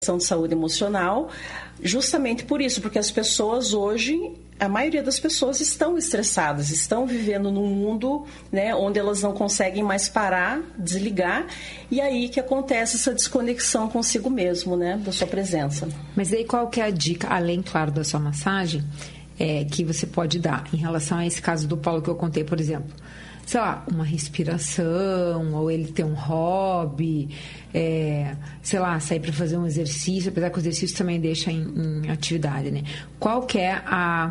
de saúde emocional, justamente por isso, porque as pessoas hoje, a maioria das pessoas estão estressadas, estão vivendo num mundo, né, onde elas não conseguem mais parar, desligar, e aí que acontece essa desconexão consigo mesmo, né, da sua presença. Mas aí qual que é a dica, além, claro, da sua massagem, que você pode dar em relação a esse caso do Paulo que eu contei, por exemplo? Sei lá, uma respiração, ou ele ter um hobby, sei lá, sair para fazer um exercício, apesar que o exercício também deixa em atividade, né? Qual que é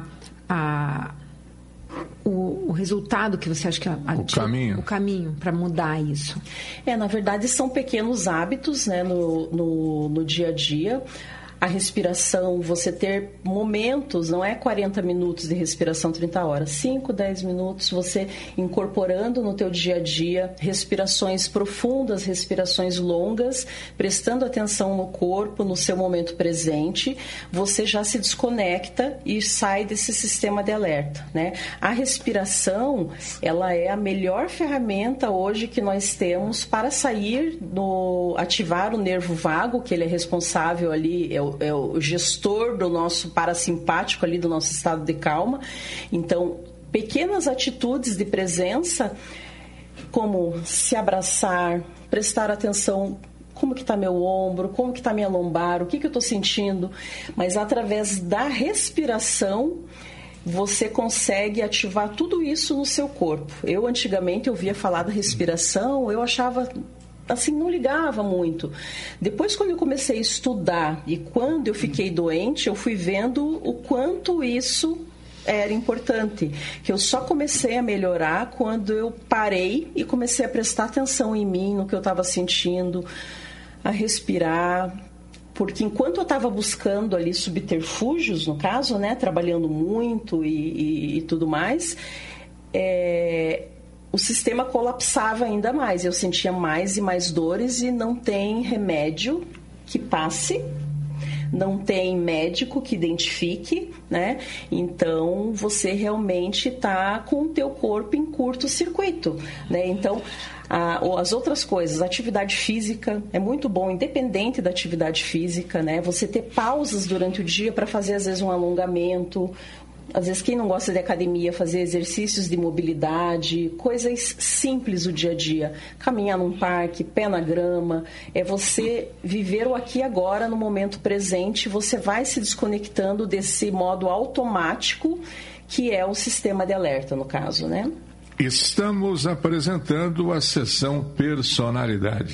o resultado que você acha que o caminho para mudar isso? Na verdade, são pequenos hábitos, né, no dia a dia. A respiração, você ter momentos, não é 40 minutos de respiração 30 horas, 5, 10 minutos, você incorporando no teu dia a dia respirações profundas, respirações longas, prestando atenção no corpo, no seu momento presente, você já se desconecta e sai desse sistema de alerta, né? A respiração, ela é a melhor ferramenta hoje que nós temos para sair, ativar o nervo vago, que ele é responsável ali, é o gestor do nosso parasimpático ali, do nosso estado de calma. Então, pequenas atitudes de presença, como se abraçar, prestar atenção, como que está meu ombro, como que está minha lombar, o que eu estou sentindo, mas através da respiração, você consegue ativar tudo isso no seu corpo. Eu, antigamente, ouvia falar da respiração, eu achava... assim, não ligava muito. Depois, quando eu comecei a estudar e quando eu fiquei doente, eu fui vendo o quanto isso era importante. Que eu só comecei a melhorar quando eu parei e comecei a prestar atenção em mim, no que eu estava sentindo, a respirar. Porque enquanto eu estava buscando ali subterfúgios, no caso, né, trabalhando muito e tudo mais, o sistema colapsava ainda mais. Eu sentia mais e mais dores e não tem remédio que passe, não tem médico que identifique, né? Então, você realmente está com o teu corpo em curto-circuito, né? Então, as outras coisas, a atividade física é muito bom, independente da atividade física, né? Você ter pausas durante o dia para fazer, às vezes, um alongamento. Às vezes, quem não gosta de academia, fazer exercícios de mobilidade, coisas simples do dia a dia. Caminhar num parque, pé na grama. É você viver o aqui e agora, no momento presente. Você vai se desconectando desse modo automático, que é o sistema de alerta, no caso, né? Estamos apresentando a sessão personalidade.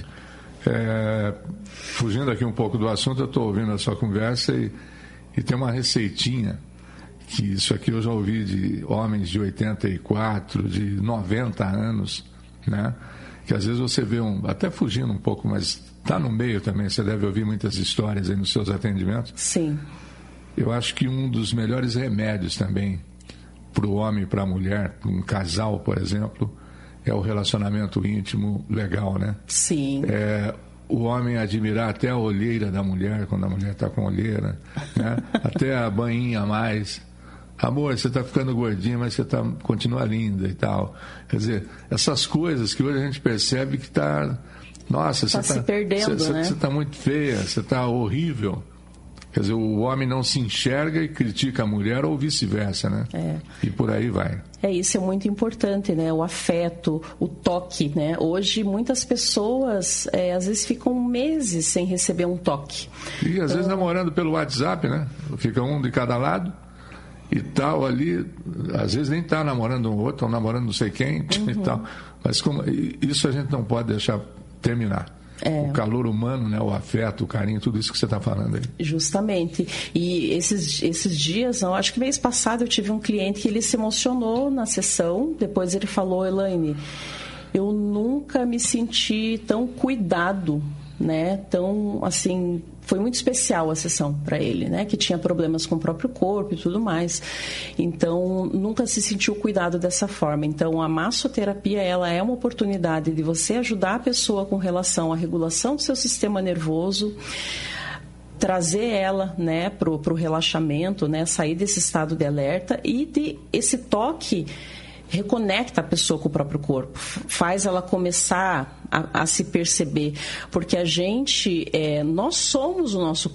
Fugindo aqui um pouco do assunto, eu estou ouvindo a sua conversa e tem uma receitinha, que isso aqui eu já ouvi de homens de 84, de 90 anos, né? Que às vezes você vê até fugindo um pouco, mas está no meio também, você deve ouvir muitas histórias aí nos seus atendimentos. Sim. Eu acho que um dos melhores remédios também para o homem e para a mulher, para um casal, por exemplo, é o relacionamento íntimo legal, né? Sim. O homem admirar até a olheira da mulher, quando a mulher está com olheira, né? Até a banhinha a mais. Amor, você está ficando gordinha, mas você continua linda e tal. Quer dizer, essas coisas que hoje a gente percebe que está... Nossa, você está se perdendo, né? Você está muito feia, você está horrível. Quer dizer, o homem não se enxerga e critica a mulher ou vice-versa, né? E por aí vai. Isso é muito importante, né? O afeto, o toque, né? Hoje, muitas pessoas, às vezes, ficam meses sem receber um toque. E, às vezes, namorando pelo WhatsApp, né? Fica um de cada lado e tal ali. Às vezes, nem está namorando um outro, estão namorando não sei quem e tal. Mas isso a gente não pode deixar terminar. O calor humano, né? O afeto, o carinho, tudo isso que você está falando aí. Justamente. E esses dias, eu acho que mês passado eu tive um cliente que ele se emocionou na sessão. Depois ele falou: Elaine, eu nunca me senti tão cuidado, né? Tão, assim, foi muito especial a sessão para ele, né? Que tinha problemas com o próprio corpo e tudo mais. Então, nunca se sentiu cuidado dessa forma. Então, a massoterapia, ela é uma oportunidade de você ajudar a pessoa com relação à regulação do seu sistema nervoso, trazer ela, né, pro relaxamento, né? Sair desse estado de alerta e esse toque reconecta a pessoa com o próprio corpo, faz ela começar a se perceber, porque nós somos o nosso